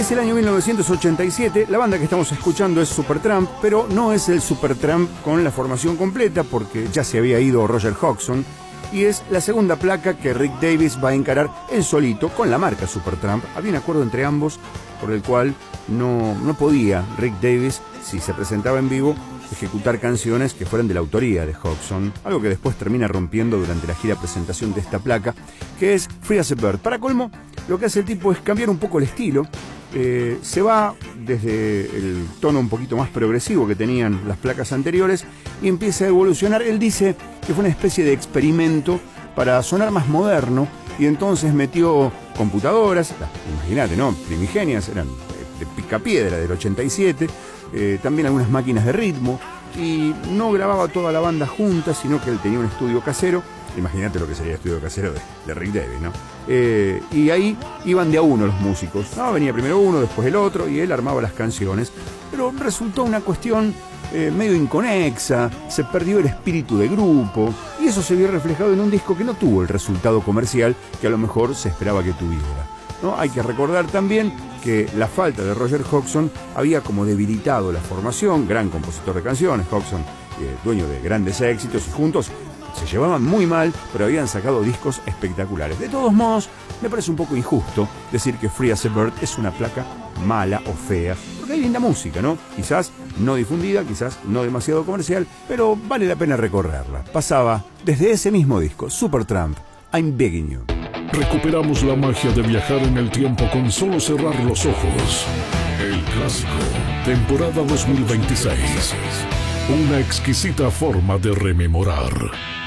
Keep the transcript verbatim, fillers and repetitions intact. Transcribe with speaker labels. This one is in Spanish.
Speaker 1: Es el año mil novecientos ochenta y siete, la banda que estamos escuchando es Supertramp, pero no es el Supertramp con la formación completa porque ya se había ido Roger Hodgson, y es la segunda placa que Rick Davies va a encarar él solito con la marca Supertramp. Había un acuerdo entre ambos por el cual no, no podía Rick Davies, si se presentaba en vivo, ejecutar canciones que fueran de la autoría de Hodgson, algo que después termina rompiendo durante la gira presentación de esta placa, que es Free as a Bird. Para colmo, lo que hace el tipo es cambiar un poco el estilo. Eh, se va desde el tono un poquito más progresivo que tenían las placas anteriores y empieza a evolucionar. Él dice que fue una especie de experimento para sonar más moderno, y entonces metió computadoras, imagínate, ¿no? Primigenias, eran de picapiedra del ochenta y siete, eh, también algunas máquinas de ritmo, y no grababa toda la banda junta, sino que él tenía un estudio casero. Imagínate lo que sería el estudio casero de, de Rick Davies, ¿no? Eh, y ahí iban de a uno los músicos, ¿no? Venía primero uno, después el otro, y él armaba las canciones. Pero resultó una cuestión eh, medio inconexa, se perdió el espíritu de grupo, y eso se vio reflejado en un disco que no tuvo el resultado comercial que a lo mejor se esperaba que tuviera, ¿no? Hay que recordar también que la falta de Roger Hodgson había como debilitado la formación. Gran compositor de canciones, Hodgson, eh, dueño de grandes éxitos, y juntos se llevaban muy mal, pero habían sacado discos espectaculares. De todos modos, me parece un poco injusto decir que Free as a Bird es una placa mala o fea, porque hay linda música, ¿no? Quizás no difundida, quizás no demasiado comercial, pero vale la pena recorrerla. Pasaba desde ese mismo disco, Supertramp, I'm Begging You.
Speaker 2: Recuperamos la magia de viajar en el tiempo con solo cerrar los ojos. El clásico, temporada dos mil veintiséis. Una exquisita forma de rememorar.